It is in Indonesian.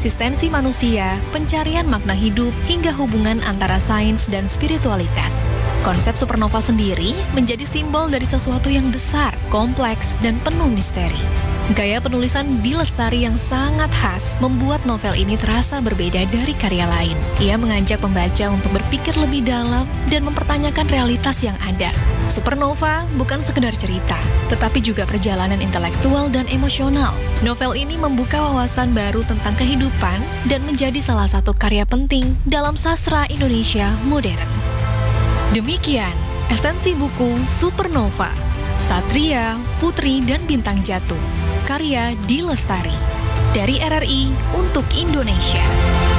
eksistensi manusia, pencarian makna hidup, hingga hubungan antara sains dan spiritualitas. Konsep supernova sendiri menjadi simbol dari sesuatu yang besar, kompleks, dan penuh misteri. Gaya penulisan D. Lestari yang sangat khas membuat novel ini terasa berbeda dari karya lain. Ia mengajak pembaca untuk berpikir lebih dalam dan mempertanyakan realitas yang ada. Supernova bukan sekedar cerita, tetapi juga perjalanan intelektual dan emosional. Novel ini membuka wawasan baru tentang kehidupan dan menjadi salah satu karya penting dalam sastra Indonesia modern. Demikian esensi buku Supernova, Satria, Putri, dan Bintang Jatuh, karya D. Lestari, dari RRI untuk Indonesia.